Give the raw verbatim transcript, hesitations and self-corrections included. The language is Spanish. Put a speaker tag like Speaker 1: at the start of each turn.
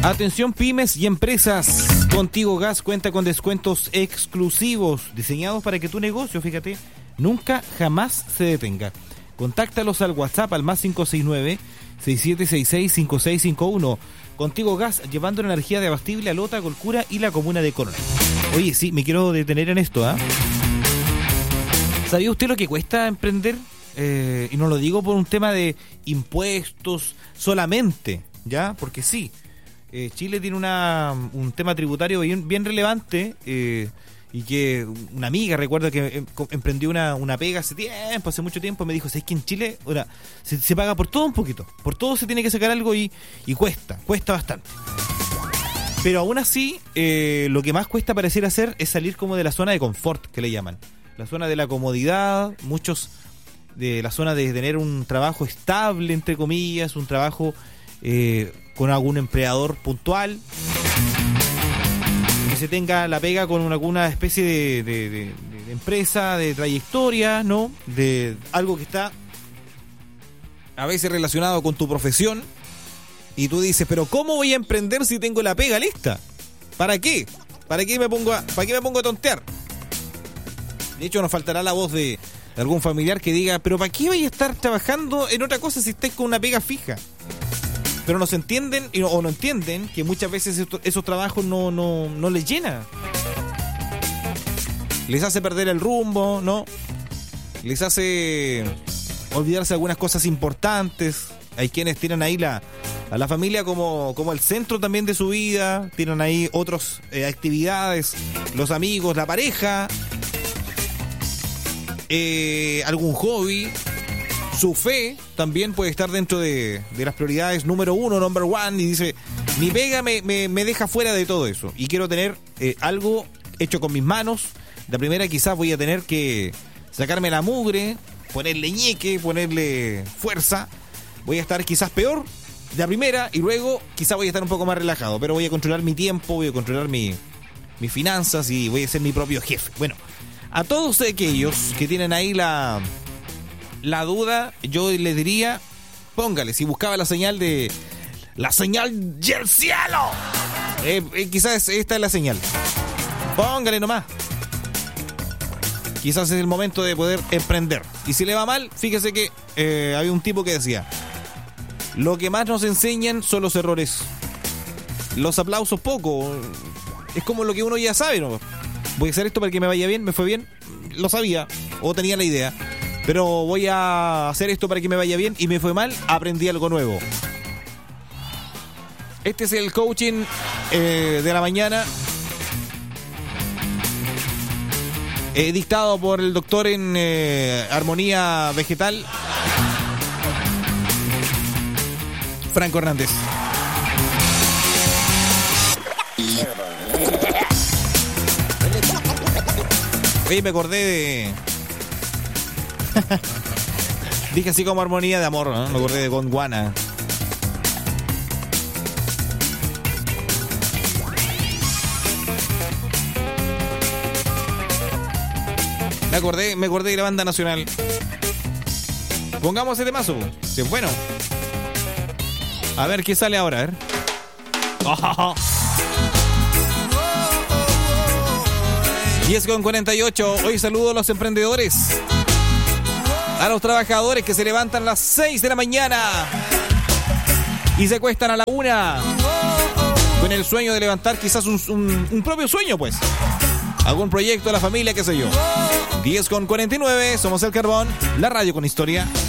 Speaker 1: Atención pymes y empresas. Contigo Gas cuenta con descuentos exclusivos diseñados para que tu negocio, fíjate, nunca jamás se detenga. Contáctalos al WhatsApp al más cinco seis nueve, seis siete seis seis, cinco seis cinco uno. Contigo Gas, llevando la energía de Abastible a Lota, Colcura y la comuna de Coronel. Oye, sí, me quiero detener en esto, ¿ah? ¿eh? ¿Sabía usted lo que cuesta emprender? Eh, y no lo digo por un tema de impuestos solamente, ¿ya? Porque sí, eh, Chile tiene una, un tema tributario bien, bien relevante, eh, y que una amiga, recuerdo que em, emprendió una, una pega hace tiempo, hace mucho tiempo, me dijo, ¿sabes que en Chile ahora se, se paga por todo un poquito? Por todo se tiene que sacar algo y, y cuesta, cuesta bastante. Pero aún así, eh, lo que más cuesta parecer hacer es salir como de la zona de confort, que le llaman. La zona de la comodidad, muchos de la zona de tener un trabajo estable, entre comillas, un trabajo eh, con algún empleador puntual, que se tenga la pega con una, alguna especie de, de, de, de empresa, de trayectoria, ¿no? De algo que está a veces relacionado con tu profesión, y tú dices, pero ¿cómo voy a emprender si tengo la pega lista? ¿Para qué? ¿Para qué me pongo a, para qué me pongo a tontear? De hecho, nos faltará la voz de algún familiar que diga, pero ¿para qué vais a estar trabajando en otra cosa si estáis con una pega fija? Pero no se entienden o no entienden que muchas veces esto, esos trabajos no, no, no les llena. Les hace perder el rumbo, ¿no? Les hace olvidarse de algunas cosas importantes. Hay quienes tienen ahí la, a la familia como, como el centro también de su vida. Tienen ahí otras eh, actividades, los amigos, la pareja. Eh, algún hobby, su fe también puede estar dentro de, de las prioridades número uno, number one, y dice, mi pega me, me, me deja fuera de todo eso y quiero tener eh, algo hecho con mis manos. De primera quizás voy a tener que sacarme la mugre, ponerle ñeque, ponerle fuerza, voy a estar quizás peor de la primera y luego quizás voy a estar un poco más relajado, pero voy a controlar mi tiempo, voy a controlar mi, mis finanzas y voy a ser mi propio jefe. Bueno, a todos aquellos que tienen ahí la, la duda, yo les diría, póngale, si buscaba la señal de... ¡La señal del cielo! Eh, eh, quizás esta es la señal. Póngale nomás. Quizás es el momento de poder emprender. Y si le va mal, fíjese que eh, había un tipo que decía, lo que más nos enseñan son los errores. Los aplausos poco. Es como lo que uno ya sabe, ¿no? Voy a hacer esto para que me vaya bien, me fue bien, lo sabía, o tenía la idea, pero voy a hacer esto para que me vaya bien y me fue mal, aprendí algo nuevo. Este es el coaching eh, de la mañana, eh, dictado por el doctor en eh, armonía vegetal, Franco Hernández. Oye, me acordé de... Dije así como armonía de amor, ¿no? Me acordé de Gondwana. Me acordé, me acordé de la banda nacional. Pongamos ese temazo. Sí, bueno. A ver qué sale ahora, a ver. Oh. diez con cuarenta y ocho, hoy saludo a los emprendedores, a los trabajadores que se levantan a las seis de la mañana y se acuestan a la una con el sueño de levantar quizás un, un, un propio sueño, pues, algún proyecto de la familia, qué sé yo. diez con cuarenta y nueve, somos El Carbón, la radio con historia.